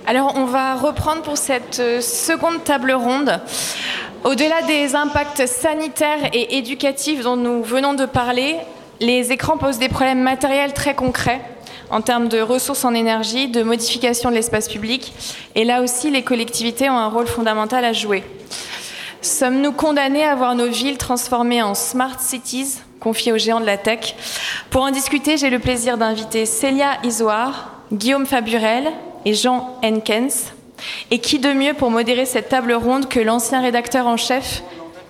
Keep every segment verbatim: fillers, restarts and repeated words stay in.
Alors, on va reprendre pour cette seconde table ronde. Au-delà des impacts sanitaires et éducatifs dont nous venons de parler, les écrans posent des problèmes matériels très concrets en termes de ressources en énergie, de modification de l'espace public. Et là aussi, les collectivités ont un rôle fondamental à jouer. Sommes-nous condamnés à voir nos villes transformées en smart cities, confiées aux géants de la tech? Pour en discuter, j'ai le plaisir d'inviter Célia Izoard, Guillaume Faburel et Jean Henkens. Et qui de mieux pour modérer cette table ronde que l'ancien rédacteur en chef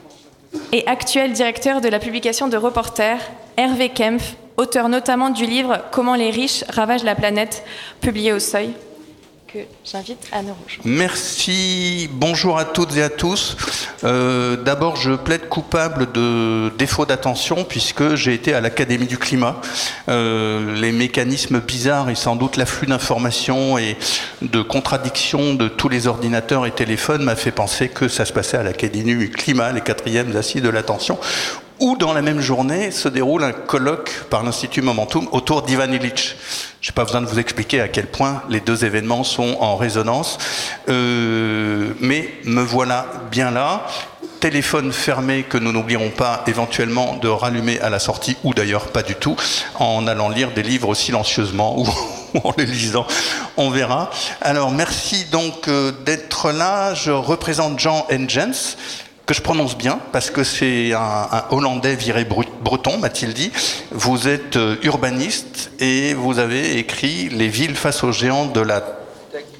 et actuel directeur de la publication de Reporter, Hervé Kempf, auteur notamment du livre « Comment les riches ravagent la planète », publié au Seuil, que j'invite à nous rejoindre. Merci, bonjour à toutes et à tous. Euh, d'abord, je plaide coupable de défaut d'attention puisque j'ai été à l'Académie du climat. Euh, les mécanismes bizarres et sans doute l'afflux d'informations et de contradictions de tous les ordinateurs et téléphones m'a fait penser que ça se passait à l'Académie du climat, les quatrièmes assises de l'attention, où dans la même journée se déroule un colloque par l'Institut Momentum autour d'Ivan Illich. Je n'ai pas besoin de vous expliquer à quel point les deux événements sont en résonance. Euh, mais me voilà bien là. Téléphone fermé que nous n'oublierons pas éventuellement de rallumer à la sortie, ou d'ailleurs pas du tout, en allant lire des livres silencieusement ou en les lisant, on verra. Alors merci donc euh, d'être là. Je représente Jean Henkens, que je prononce bien, parce que c'est un, un Hollandais viré breton, m'a-t-il dit. Vous êtes urbaniste et vous avez écrit « Les villes face aux géants de la tech »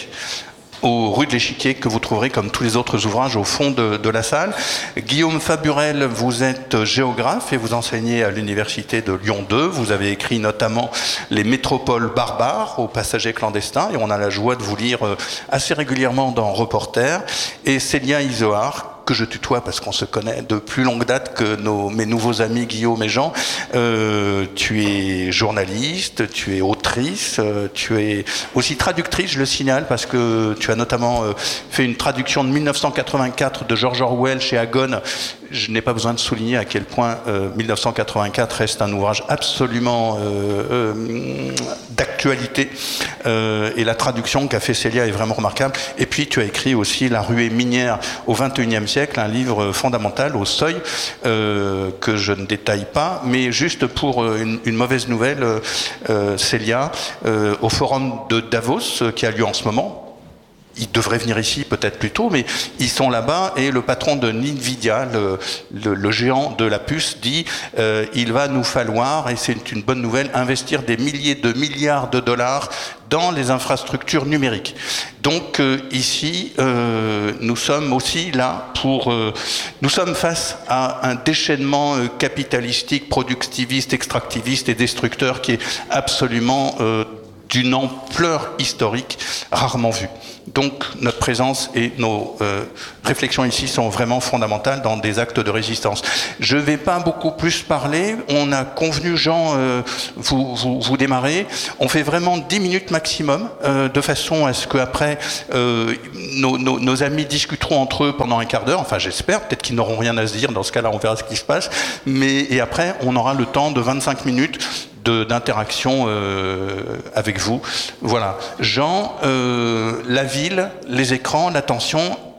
aux rues de l'Échiquier, que vous trouverez comme tous les autres ouvrages au fond de, de la salle. Guillaume Faburel, vous êtes géographe et vous enseignez à l'université de Lyon deux. Vous avez écrit notamment « Les métropoles barbares aux passagers clandestins » et on a la joie de vous lire assez régulièrement dans Reporter. Et Célia Izoard, que je tutoie parce qu'on se connaît de plus longue date que nos, mes nouveaux amis Guillaume et Jean. Euh, tu es journaliste, tu es autrice, euh, tu es aussi traductrice, je le signale, parce que tu as notamment euh, fait une traduction de mille neuf cent quatre-vingt-quatre de George Orwell chez Agone. Je n'ai pas besoin de souligner à quel point euh, mille neuf cent quatre-vingt-quatre reste un ouvrage absolument euh, euh, d'actualité. Euh, et la traduction qu'a fait Célia est vraiment remarquable. Et puis tu as écrit aussi La ruée minière au vingt et unième siècle, un livre fondamental au Seuil, euh, que je ne détaille pas, mais juste pour une, une mauvaise nouvelle, euh, Célia, euh, au forum de Davos, euh, qui a lieu en ce moment. Ils devraient venir ici peut-être plus tôt, mais ils sont là-bas et le patron de Nvidia, le, le, le géant de la puce, dit euh, il va nous falloir, et c'est une bonne nouvelle, investir des milliers de milliards de dollars dans les infrastructures numériques. Donc euh, ici, euh, nous sommes aussi là pour... Euh, nous sommes face à un déchaînement euh, capitalistique, productiviste, extractiviste et destructeur qui est absolument... Euh, d'une ampleur historique rarement vue. Donc notre présence et nos euh, réflexions ici sont vraiment fondamentales dans des actes de résistance. Je ne vais pas beaucoup plus parler. On a convenu, Jean, euh, vous, vous, vous démarrez. On fait vraiment dix minutes maximum, euh, de façon à ce qu'après, euh, nos, nos, nos amis discuteront entre eux pendant un quart d'heure. Enfin, j'espère. Peut-être qu'ils n'auront rien à se dire. Dans ce cas-là, on verra ce qui se passe. Mais, et après, on aura le temps de vingt-cinq minutes De, d'interaction euh, avec vous. Voilà. Jean, euh, la ville, les écrans, l'attention,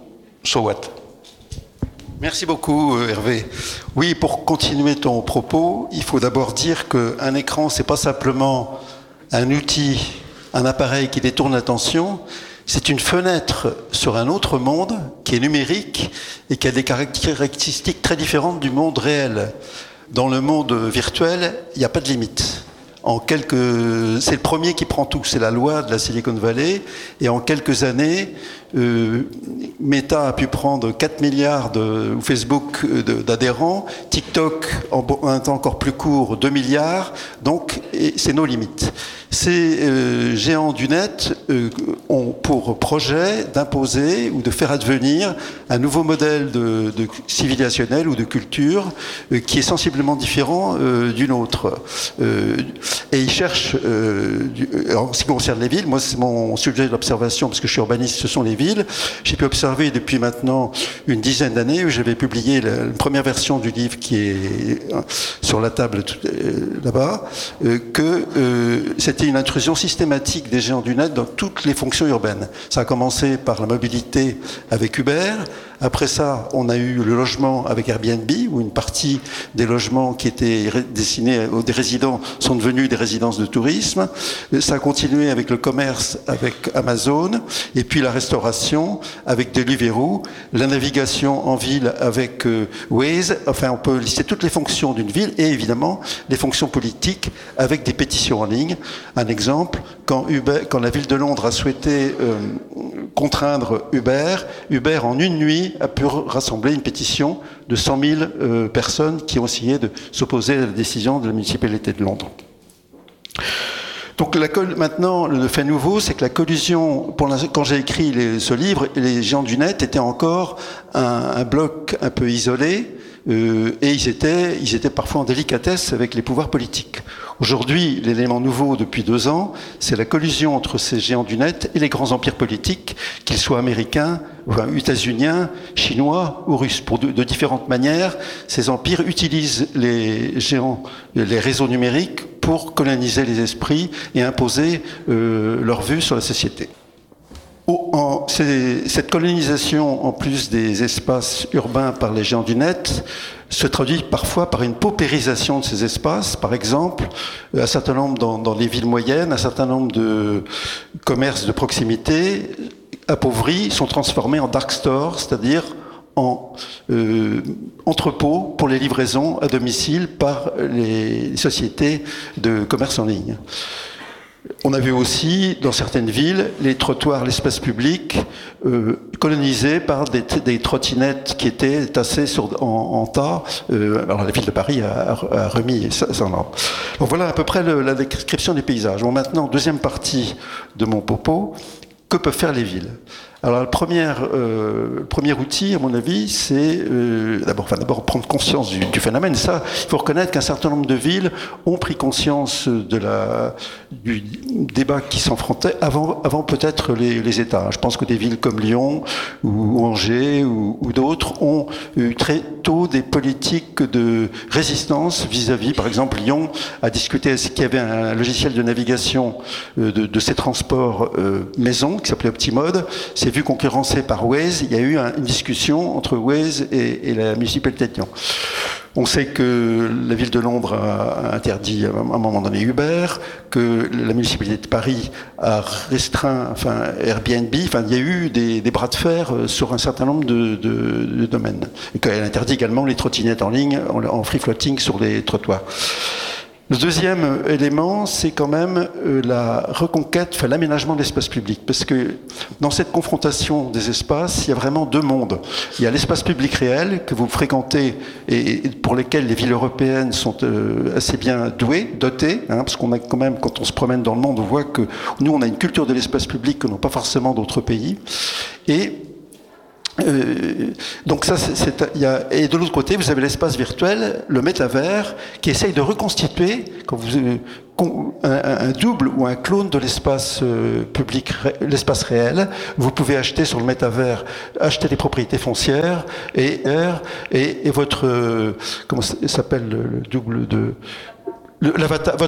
so what? Merci beaucoup, Hervé. Oui, pour continuer ton propos, il faut d'abord dire qu'un écran, c'est pas simplement un outil, un appareil qui détourne l'attention, c'est une fenêtre sur un autre monde qui est numérique et qui a des caractéristiques très différentes du monde réel. Dans le monde virtuel, il n'y a pas de limite. En quelques... C'est le premier qui prend tout, c'est la loi de la Silicon Valley. Et en quelques années, euh, Meta a pu prendre quatre milliards de, ou Facebook de, d'adhérents, TikTok en un temps encore plus court, deux milliards. Donc, et c'est nos limites. Ces euh, géants du net euh, ont pour projet d'imposer ou de faire advenir un nouveau modèle de, de civilisationnel ou de culture euh, qui est sensiblement différent euh, d'une autre. Euh, et ils cherchent, euh, du, en ce qui concerne les villes, moi c'est mon sujet d'observation parce que je suis urbaniste, ce sont les villes. J'ai pu observer depuis maintenant une dizaine d'années, où j'avais publié la, la première version du livre qui est sur la table là-bas, euh, que euh, c'était une intrusion systématique des géants du net dans toutes les fonctions urbaines. Ça a commencé par la mobilité avec Uber. Après ça, on a eu le logement avec Airbnb, où une partie des logements qui étaient destinés aux des résidents sont devenus des résidences de tourisme. Ça a continué avec le commerce avec Amazon, et puis la restauration avec Deliveroo, la navigation en ville avec euh, Waze. Enfin, on peut lister toutes les fonctions d'une ville, et évidemment les fonctions politiques avec des pétitions en ligne. Un exemple, quand, Uber, quand la ville de Londres a souhaité euh, contraindre Uber, Uber en une nuit a pu rassembler une pétition de cent mille euh, personnes qui ont essayé de s'opposer à la décision de la municipalité de Londres. Donc la, maintenant, le fait nouveau, c'est que la collusion, pour la, quand j'ai écrit les, ce livre, les géants du net étaient encore un, un bloc un peu isolé, euh, et ils étaient, ils étaient parfois en délicatesse avec les pouvoirs politiques. Aujourd'hui, l'élément nouveau depuis deux ans, c'est la collusion entre ces géants du net et les grands empires politiques, qu'ils soient américains, enfin, états-uniens, chinois ou russes. Pour de, de différentes manières, ces empires utilisent les géants, les réseaux numériques pour coloniser les esprits et imposer euh, leur vue sur la société. Oh, en, cette colonisation, en plus des espaces urbains par les géants du net, se traduit parfois par une paupérisation de ces espaces. Par exemple, un certain nombre dans, dans les villes moyennes, un certain nombre de commerces de proximité appauvris sont transformés en dark stores, c'est-à-dire en euh, entrepôts pour les livraisons à domicile par les sociétés de commerce en ligne. On a vu aussi, dans certaines villes, les trottoirs, l'espace public, euh, colonisés par des, des trottinettes qui étaient tassées sur, en, en tas. Euh, alors la ville de Paris a, a remis ça, ça en Donc voilà à peu près le, la description des paysages. Bon, maintenant, deuxième partie de mon propos, que peuvent faire les villes ? Alors le premier, euh, le premier outil, à mon avis, c'est euh, d'abord, enfin, d'abord prendre conscience du, du phénomène. Ça, il faut reconnaître qu'un certain nombre de villes ont pris conscience de la, du débat qui s'enfrontait avant, avant peut-être les, les États. Je pense que des villes comme Lyon ou Angers ou, ou d'autres ont eu très tôt des politiques de résistance vis-à-vis. Par exemple, Lyon a discuté, est-ce qu'il y avait un logiciel de navigation de, de ses transports euh, maison qui s'appelait Optimode. C'est vu concurrencé par Waze, il y a eu un, une discussion entre Waze et, et la municipalité de Lyon. On sait que la ville de Londres a interdit à un moment donné Uber, que la municipalité de Paris a restreint enfin, Airbnb. Enfin, il y a eu des, des bras de fer sur un certain nombre de, de, de domaines. Et qu'elle interdit également les trottinettes en ligne, en, en free floating sur les trottoirs. Le deuxième élément, c'est quand même la reconquête, enfin l'aménagement de l'espace public. Parce que dans cette confrontation des espaces, il y a vraiment deux mondes. Il y a l'espace public réel que vous fréquentez et pour lesquels les villes européennes sont assez bien douées, dotées, hein, parce qu'on a quand même, quand on se promène dans le monde, on voit que nous, on a une culture de l'espace public que n'ont pas forcément d'autres pays. Et Euh, donc ça, c'est, c'est, il y a, et de l'autre côté, vous avez l'espace virtuel, le métavers, qui essaye de reconstituer quand vous, un, un double ou un clone de l'espace euh, public, l'espace réel. Vous pouvez acheter sur le métavers, acheter des propriétés foncières et, et, et votre, euh, comment ça s'appelle le, le double de, le, l'avatar,